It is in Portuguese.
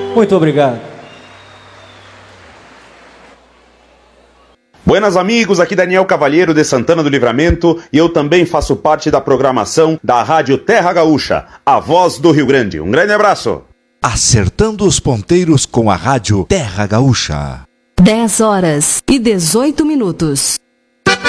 Muito obrigado. Buenas amigos, aqui Daniel Cavalheiro de Santana do Livramento e eu também faço parte da programação da Rádio Terra Gaúcha, a voz do Rio Grande. Um grande abraço. Acertando os ponteiros com a Rádio Terra Gaúcha. 10 horas e 18 minutos.